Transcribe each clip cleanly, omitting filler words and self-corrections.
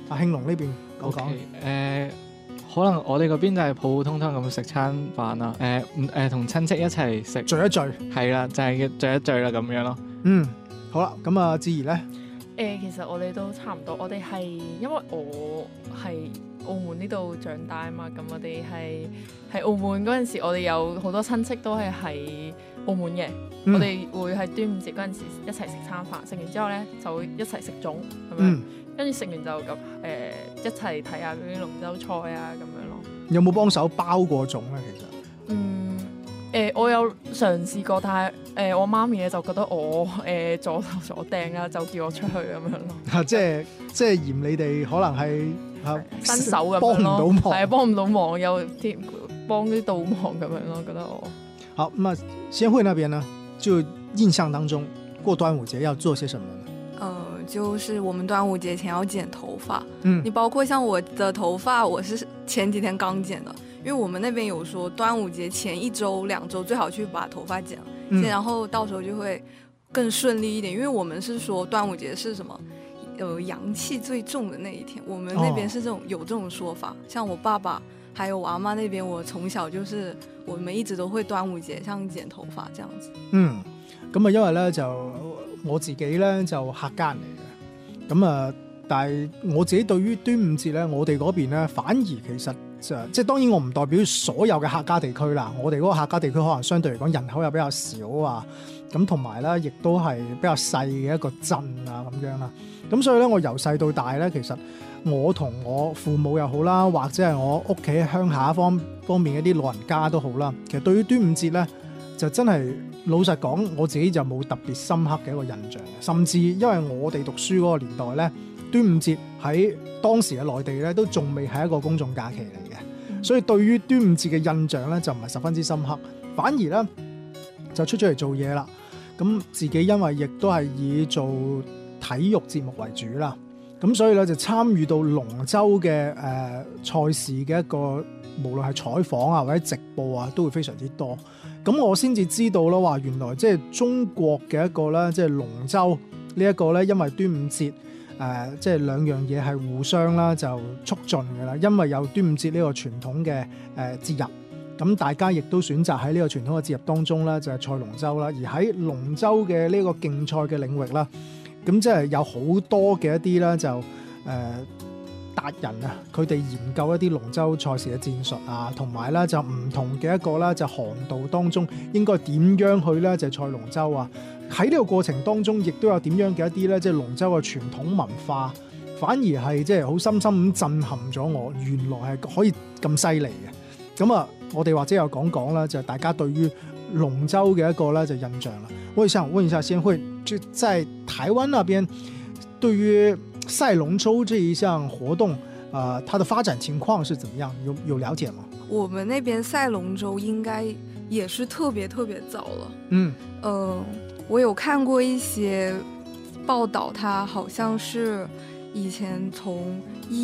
阿興龍呢邊講講。 可能我哋嗰邊就係普普通通咁食餐飯啦，同親戚一齊食聚一聚， 係啦，就係聚一聚啦咁樣咯。 好啦，咁啊，志怡咧， 其實我哋都差唔多，我哋係因為我係澳門呢度長大啊嘛，咁我哋係澳門嗰陣時，我哋有好多親戚都係喺澳門嘅，我哋會喺端午節嗰陣時一齊食餐飯，食完之後咧就會一齊食粽咁樣，跟住食完就咁一齊睇下嗰啲龍舟賽啊咁樣咯。 有冇幫手包過粽咧？其實我有嘗試過，但係我媽咪咧就覺得我左頭左掟啊，就叫我出去咁樣咯。 即係嫌你哋可能係新手咁幫唔樣咯， 到忙， 係幫唔到忙，有啲幫啲倒忙咁樣咯，覺得我。 好，咁啊，先會那邊呢，就印象當中過端午節要做些什麼呢？ 就是我們端午節前要剪頭髮，你包括像我的頭髮，我是前幾天剛剪的，因為我們那邊有說端午節前1周2周最好去把頭髮剪了，然後到時候就會更順利一點，因為我們是說端午節是什麼陽氣最重的那一天，我們那邊是有這種說法，像我爸爸還有我阿媽那邊，我從小就是我們一直都會端午節像剪頭髮這樣子。 咁啊，因為咧就我自己咧就客家人嚟嘅，咁啊，但係我自己對於端午節咧，我哋嗰邊咧反而其實即係當然我唔代表所有嘅客家地區啦，我哋嗰個客家地區可能相對嚟講人口又比較少啊，咁同埋咧亦都係比較細嘅一個鎮啊咁樣啦，咁所以咧我由細到大咧，其實我同我父母又好啦，或者係我屋企鄉下方面一啲老人家都好啦，其實對於端午節咧就真係老實講，我自己就冇特別深刻嘅一個印象，甚至因為我哋讀書嗰個年代咧，端午節喺當時嘅內地咧都仲未係一個公眾假期嚟嘅，所以對於端午節嘅印象咧就唔係十分之深刻，反而咧就出咗嚟做嘢啦。咁自己因為亦都係以做體育節目為主啦，咁所以咧就參與到龍舟嘅賽事嘅一個，無論係採訪啊或者直播啊，都會非常之多。咁我先至知道啦，話原來即係中國嘅一個咧，即係龍舟呢一個咧，因為端午節即係兩樣嘢係互相啦就促進嘅啦。因為有端午節呢個傳統嘅節日，咁大家亦都選擇喺呢個傳統嘅節日當中咧就係賽龍舟啦。而喺龍舟嘅呢個競賽嘅領域啦，咁即係有好多嘅一啲咧就達人啊，佢哋研究一啲龍舟賽事嘅戰術啊，同埋咧就唔同嘅一個咧就航道當中應該點樣去咧就賽龍舟啊。喺呢個過程當中，亦都有點樣嘅一啲咧即係龍舟嘅傳統文化，反而係即係好深深咁震撼咗我，原來係可以咁犀利嘅。咁啊，我哋或者有講講啦，就係大家對於龍舟嘅一個咧就印象啦。我想問一下先會，就在台灣那邊對於賽龍舟這一項活動，它的發展情況是怎麼樣？有了解嗎？ 我們那邊賽龍舟應該也是特別特別早了。我有看過一些報道，它好像是以前從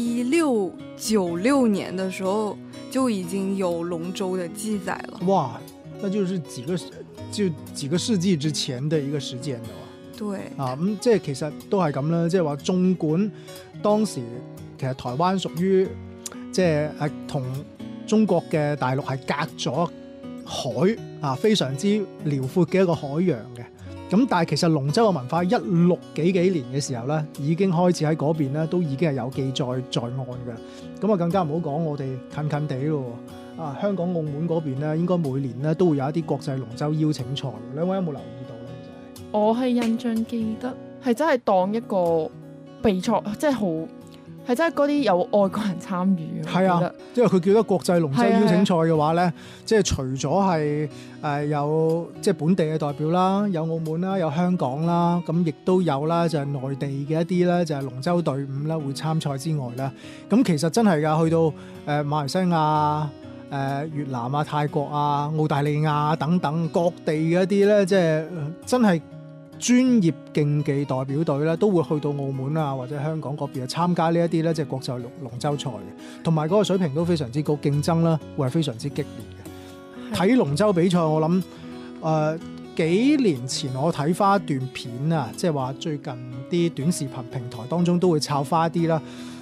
1696年的時候就已經有龍舟的記載了。 哇，那就是幾個世紀之前的一個時間了。 對咁即係其實都係咁啦，即係話縱管當時其實台灣屬於即係同中國嘅大陸係隔咗海啊，非常之遼闊嘅一個海洋嘅。咁但係其實龍舟嘅文化16幾年嘅時候咧，已經開始喺嗰邊咧都已經係有記載在案嘅。咁啊更加唔好講我哋近近地咯，香港澳門嗰邊咧應該每年咧都會有一啲國際龍舟邀請賽。兩位有冇留意到？ 我係印象記得係真係當一個比賽，即係好係真係嗰啲有外國人參與。係啊， 因為佢叫得國際龍舟邀請賽嘅話咧，即係除咗係有即係本地嘅代表啦，有澳門啦，有香港啦，咁亦都有啦，就係內地嘅一啲咧就係龍舟隊伍啦會參賽之外啦，咁其實真係㗎，去到馬來西亞、越南啊、泰國啊、澳大利亞等等各地嘅一啲咧，即係真係專業競技代表隊咧，都會去到澳門啊或者香港嗰邊參加呢一啲咧，即係國際龍舟賽嘅，同埋嗰個水平都非常之高，競爭啦會係非常之激烈嘅。睇龍舟比賽，我諗幾年前我睇翻一段片啊，即係話最近啲短視頻平台當中都會抄翻一啲啦。